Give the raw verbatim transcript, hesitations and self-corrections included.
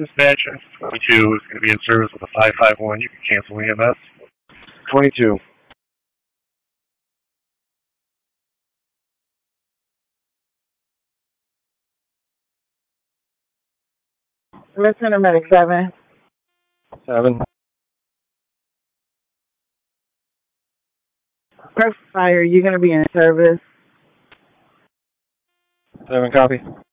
Dispatch, twenty-two is going to be in service with a five five one. You can cancel E M S. twenty-two. Red Center Medic seven. seven. Press fire, you're going to be in service. seven, copy.